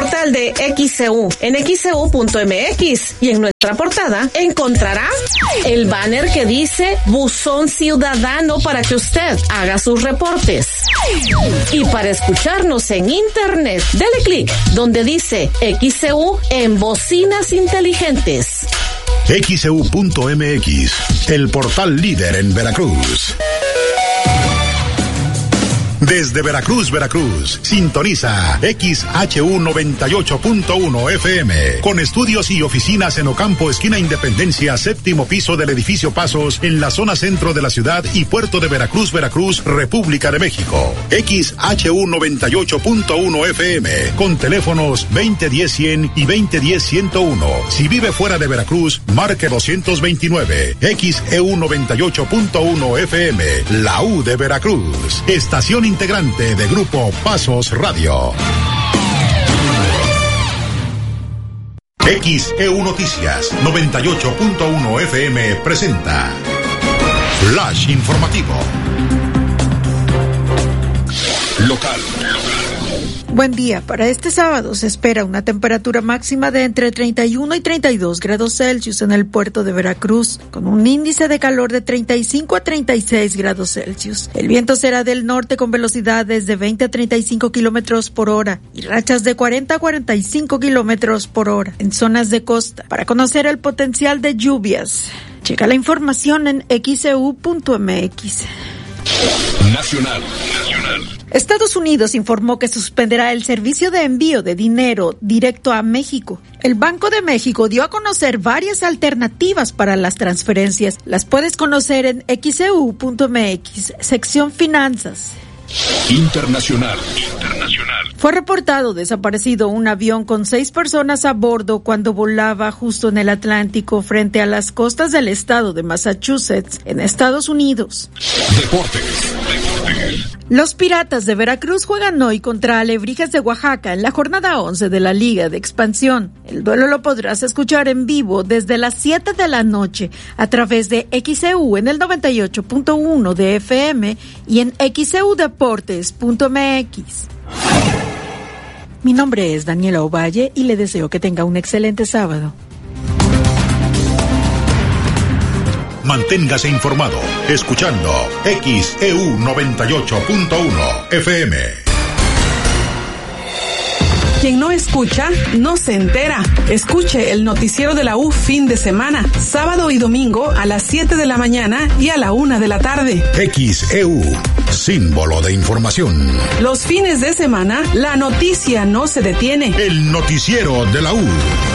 portal de XCU en xcu.mx y en nuestra portada encontrará el banner que dice Buzón Ciudadano para que usted haga sus reportes. Y para escucharnos en internet, dele clic donde dice XCU en bocinas inteligentes. XCU.mx, el portal líder en Veracruz. Desde Veracruz, sintoniza XHU 98.1 FM, con estudios y oficinas en Ocampo, esquina Independencia, séptimo piso del edificio Pasos, en la zona centro de la ciudad y puerto de Veracruz, República de México. XHU 98.1 FM, con teléfonos 2010-100 y 2010-101. Si vive fuera de Veracruz, marque 229. XEU 98.1 FM, la U de Veracruz. Estación integrante de Grupo Pasos Radio. XEU Noticias 98.1 FM presenta Flash Informativo. Local. Buen día. Para este sábado se espera una temperatura máxima de entre 31 y 32 grados Celsius en el puerto de Veracruz, con un índice de calor de 35 a 36 grados Celsius. El viento será del norte con velocidades de 20 a 35 kilómetros por hora y rachas de 40 a 45 kilómetros por hora en zonas de costa. Para conocer el potencial de lluvias, checa la información en xcu.mx. Nacional. Estados Unidos informó que suspenderá el servicio de envío de dinero directo a México. El Banco de México dio a conocer varias alternativas para las transferencias. Las puedes conocer en xcu.mx, sección Finanzas. Internacional. Fue reportado desaparecido un avión con 6 personas a bordo cuando volaba justo en el Atlántico frente a las costas del estado de Massachusetts, en Estados Unidos. Deportes. Los Piratas de Veracruz juegan hoy contra Alebrijes de Oaxaca en la jornada 11 de la Liga de Expansión. El duelo lo podrás escuchar en vivo desde las 7 de la noche a través de XEU en el 98.1 de FM y en xeudeportes.mx. Mi nombre es Daniela Ovalle y le deseo que tenga un excelente sábado. Manténgase informado escuchando XEU 98.1 FM. Quien no escucha, no se entera. Escuche el noticiero de la U fin de semana, sábado y domingo a las 7 de la mañana y a la 1 de la tarde. XEU, símbolo de información. Los fines de semana, la noticia no se detiene. El noticiero de la U.